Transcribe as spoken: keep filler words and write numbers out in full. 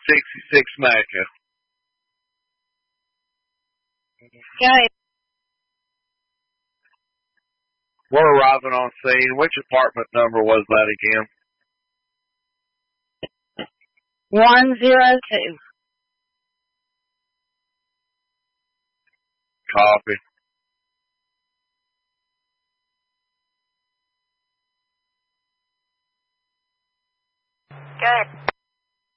sixty-six Macca. Okay. We're arriving on scene. Which apartment number was that again? One zero two. Copy. Good.